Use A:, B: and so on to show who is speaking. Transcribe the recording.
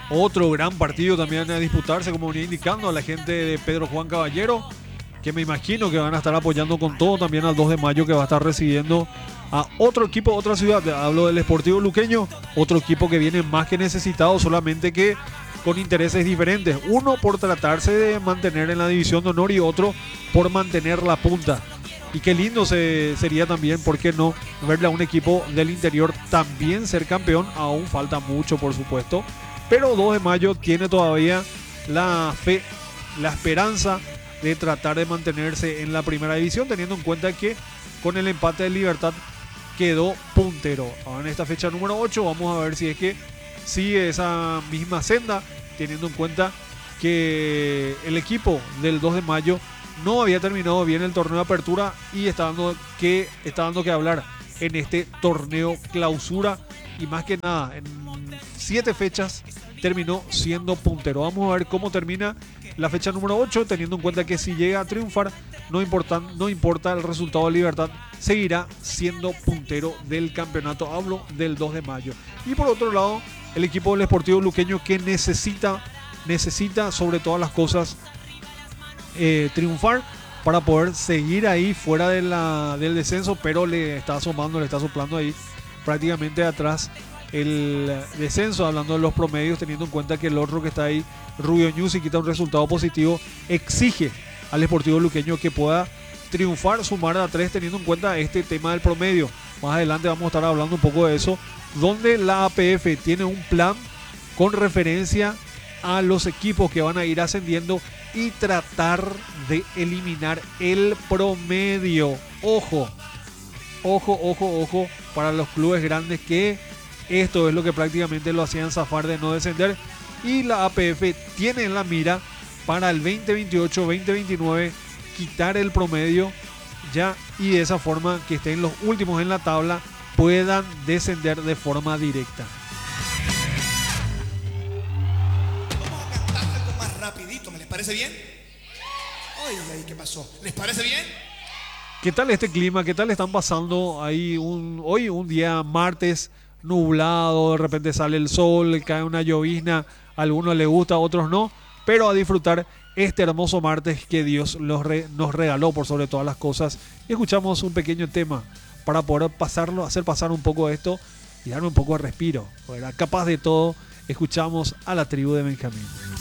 A: Otro gran partido también a disputarse, como venía indicando a la gente de Pedro Juan Caballero, que me imagino que van a estar apoyando con todo también al 2 de mayo, que va a estar recibiendo a otro equipo, otra ciudad. Hablo del Sportivo Luqueño, otro equipo que viene más que necesitado, solamente que con intereses diferentes. Uno por tratarse de mantener en la división de honor y otro por mantener la punta. Y qué lindo sería también, ¿por qué no?, verle a un equipo del interior también ser campeón. Aún falta mucho, por supuesto, pero 2 de mayo tiene todavía la fe, la esperanza de tratar de mantenerse en la primera división, teniendo en cuenta que con el empate de Libertad quedó puntero. Ahora en esta fecha número 8 vamos a ver si es que sigue esa misma senda, teniendo en cuenta que el equipo del 2 de mayo no había terminado bien el torneo de apertura y está dando que hablar en este torneo clausura, y más que nada en 7 fechas terminó siendo puntero. Vamos a ver cómo termina la fecha número 8, teniendo en cuenta que si llega a triunfar, no importa el resultado de Libertad, seguirá siendo puntero del campeonato. Hablo del 2 de mayo. Y por otro lado, el equipo del Sportivo Luqueño, que necesita sobre todas las cosas triunfar para poder seguir ahí fuera del descenso, pero le está soplando ahí prácticamente atrás el descenso, hablando de los promedios, teniendo en cuenta que el otro que está ahí, Rubio Ñu, si quita un resultado positivo, exige al Sportivo Luqueño que pueda triunfar, sumar a 3, teniendo en cuenta este tema del promedio. Más adelante vamos a estar hablando un poco de eso, donde la APF tiene un plan con referencia a los equipos que van a ir ascendiendo y tratar de eliminar el promedio. Ojo para los clubes grandes, que esto es lo que prácticamente lo hacían zafar de no descender, y la APF tiene en la mira para el 2028-2029 quitar el promedio ya, y de esa forma que estén los últimos en la tabla puedan descender de forma directa.
B: Vamos a cantar algo más rapidito, ¿me les parece bien? Ay, ¿qué pasó? ¿Les parece bien?
A: ¿Qué tal este clima? ¿Qué tal están pasando ahí hoy un día martes nublado? De repente sale el sol, cae una llovizna, a algunos les gusta, a otros no, pero a disfrutar este hermoso martes que Dios nos regaló por sobre todas las cosas. Y escuchamos un pequeño tema para poder hacer pasar un poco esto y darme un poco de respiro, ¿verdad? Capaz de todo, escuchamos a la tribu de Benjamín.